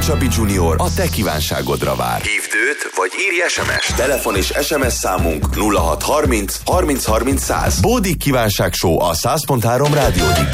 Csabi Junior a te kívánságodra vár. Hívd őt, vagy írj SMS-t. Telefon és SMS számunk 0630 30 30 100. Bódik kívánság show a 100.3 rádiódikkal.